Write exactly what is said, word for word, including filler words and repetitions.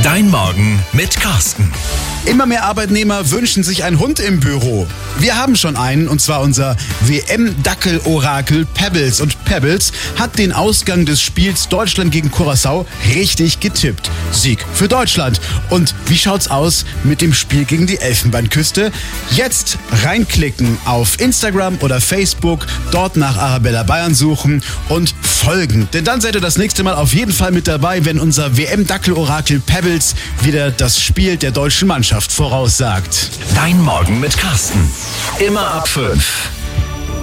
Dein Morgen mit Carsten. Immer mehr Arbeitnehmer wünschen sich einen Hund im Büro. Wir haben schon einen, und zwar unser W M-Dackel-Orakel Pebbles. Und Pebbles hat den Ausgang des Spiels Deutschland gegen Curaçao richtig getippt. Sieg für Deutschland. Und wie schaut's aus mit dem Spiel gegen die Elfenbeinküste? Jetzt reinklicken auf Instagram oder Facebook, dort nach Arabella Bayern suchen und folgen. Denn dann seid ihr das nächste Mal auf jeden Fall mit dabei, wenn unser W M-Dackel-Orakel Pebbles wieder das Spiel der deutschen Mannschaft voraussagt. Dein Morgen mit Carsten. Immer ab fünf.